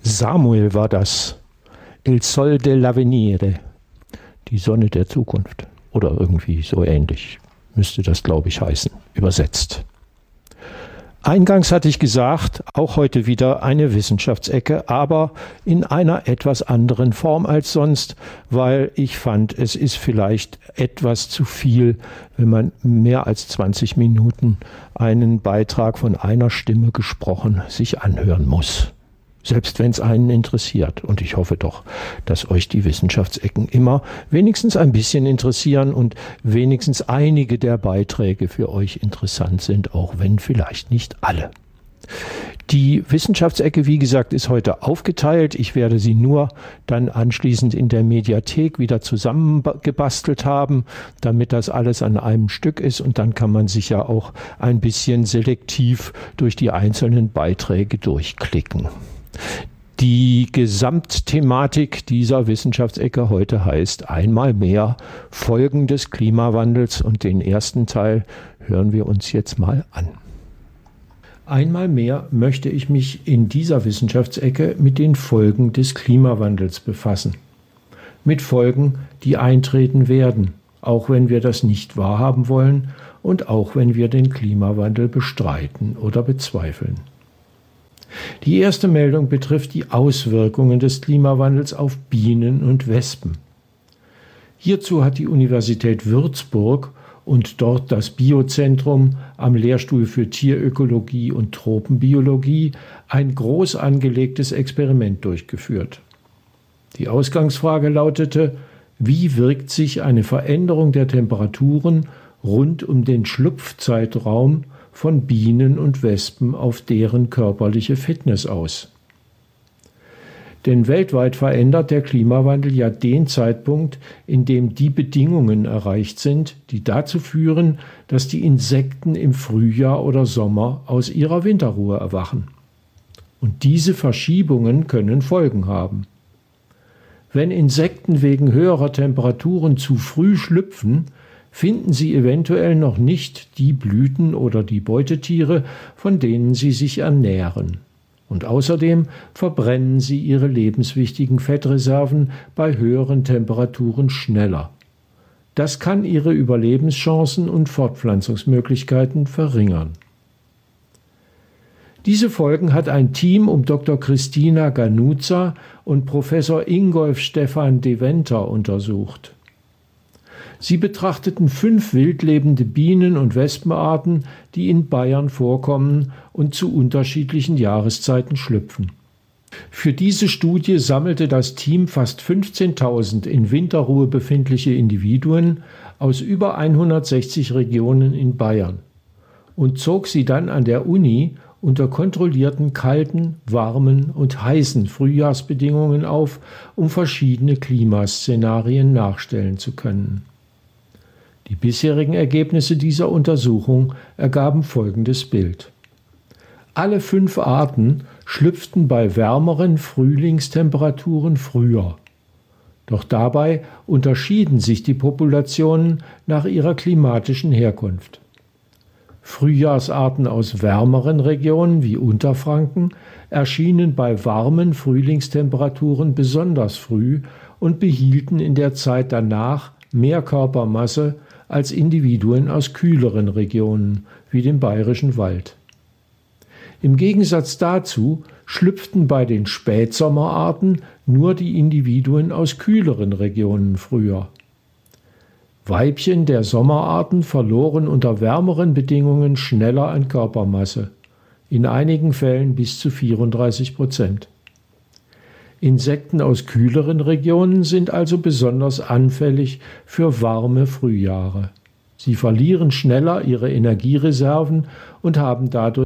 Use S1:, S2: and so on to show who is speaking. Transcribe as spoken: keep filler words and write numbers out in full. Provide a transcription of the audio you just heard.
S1: Samuel war das. Il Sol dell'Avvenire. Die Sonne der Zukunft. Oder irgendwie so ähnlich müsste das, glaube ich, heißen, übersetzt. Eingangs hatte ich gesagt, auch heute wieder eine Wissenschaftsecke, aber in einer etwas anderen Form als sonst, weil ich fand, es ist vielleicht etwas zu viel, wenn man mehr als zwanzig Minuten einen Beitrag von einer Stimme gesprochen sich anhören muss. Selbst wenn es einen interessiert. Und ich hoffe doch, dass euch die Wissenschaftsecken immer wenigstens ein bisschen interessieren und wenigstens einige der Beiträge für euch interessant sind, auch wenn vielleicht nicht alle. Die Wissenschaftsecke, wie gesagt, ist heute aufgeteilt. Ich werde sie nur dann anschließend in der Mediathek wieder zusammengebastelt haben, damit das alles an einem Stück ist. Und dann kann man sich ja auch ein bisschen selektiv durch die einzelnen Beiträge durchklicken. Die Gesamtthematik dieser Wissenschaftsecke heute heißt einmal mehr Folgen des Klimawandels, und den ersten Teil hören wir uns jetzt mal an. Einmal mehr möchte ich mich in dieser Wissenschaftsecke mit den Folgen des Klimawandels befassen. Mit Folgen, die eintreten werden, auch wenn wir das nicht wahrhaben wollen und auch wenn wir den Klimawandel bestreiten oder bezweifeln. Die erste Meldung betrifft die Auswirkungen des Klimawandels auf Bienen und Wespen. Hierzu hat die Universität Würzburg und dort das Biozentrum am Lehrstuhl für Tierökologie und Tropenbiologie ein groß angelegtes Experiment durchgeführt. Die Ausgangsfrage lautete: Wie wirkt sich eine Veränderung der Temperaturen rund um den Schlupfzeitraum von Bienen und Wespen auf deren körperliche Fitness aus? Denn weltweit verändert der Klimawandel ja den Zeitpunkt, in dem die Bedingungen erreicht sind, die dazu führen, dass die Insekten im Frühjahr oder Sommer aus ihrer Winterruhe erwachen. Und diese Verschiebungen können Folgen haben. Wenn Insekten wegen höherer Temperaturen zu früh schlüpfen, finden sie eventuell noch nicht die Blüten oder die Beutetiere, von denen sie sich ernähren. Und außerdem verbrennen sie ihre lebenswichtigen Fettreserven bei höheren Temperaturen schneller. Das kann ihre Überlebenschancen und Fortpflanzungsmöglichkeiten verringern. Diese Folgen hat ein Team um Doktor Christina Ganuza und Professor Ingolf Stefan Deventer untersucht. Sie betrachteten fünf wildlebende Bienen- und Wespenarten, die in Bayern vorkommen und zu unterschiedlichen Jahreszeiten schlüpfen. Für diese Studie sammelte das Team fast fünfzehntausend in Winterruhe befindliche Individuen aus über hundertsechzig Regionen in Bayern und zog sie dann an der Uni unter kontrollierten kalten, warmen und heißen Frühjahrsbedingungen auf, um verschiedene Klimaszenarien nachstellen zu können. Die bisherigen Ergebnisse dieser Untersuchung ergaben folgendes Bild. Alle fünf Arten schlüpften bei wärmeren Frühlingstemperaturen früher. Doch dabei unterschieden sich die Populationen nach ihrer klimatischen Herkunft. Frühjahrsarten aus wärmeren Regionen wie Unterfranken erschienen bei warmen Frühlingstemperaturen besonders früh und behielten in der Zeit danach mehr Körpermasse als Individuen aus kühleren Regionen wie dem Bayerischen Wald. Im Gegensatz dazu schlüpften bei den Spätsommerarten nur die Individuen aus kühleren Regionen früher. Weibchen der Sommerarten verloren unter wärmeren Bedingungen schneller an Körpermasse, in einigen Fällen bis zu vierunddreißig Prozent. Insekten aus kühleren Regionen sind also besonders anfällig für warme Frühjahre. Sie verlieren schneller ihre Energiereserven und haben dadurch